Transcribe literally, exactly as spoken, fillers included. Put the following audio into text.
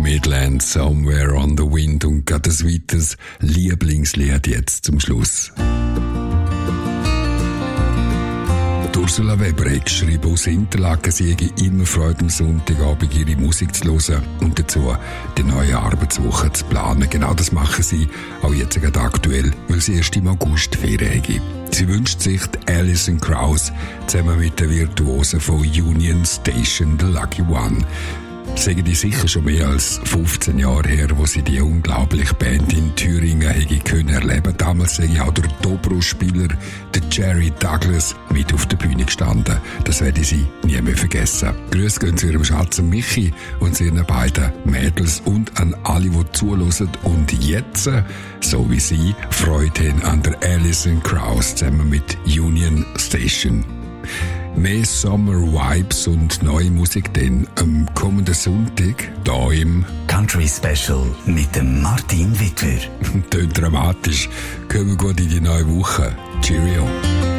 Midland Somewhere on the Wind und gerade ein weiteres Lieblingslied jetzt zum Schluss. Ursula Weber hat geschrieben, aus Interlaken sie hätte immer Freude, am Sonntagabend ihre Musik zu hören und dazu die neue Arbeitswoche zu planen. Genau das machen sie auch jetzt gerade aktuell, weil sie erst im August Ferien haben. Sie wünscht sich die Alison Krauss zusammen mit den Virtuosen von Union Station, The Lucky One. Sagen die sicher schon mehr als fünfzehn Jahre her, wo sie die unglaubliche Band in Thüringen hätte können erleben. Damals sei auch der Dobro-Spieler, der Jerry Douglas, mit auf der Bühne gestanden. Das werde sie nie mehr vergessen. Grüße gehen zu ihrem Schatz Michi und zu ihren beiden Mädels und an alle, die zuhören und jetzt, so wie sie, Freude haben an der Alison Krauss zusammen mit Union Station. Mehr Summer-Vibes und neue Musik dann am kommenden Sonntag hier im Country Special mit dem Martin Wittwer. Tönt dramatisch. Kommen wir gut in die neue Woche. Cheerio.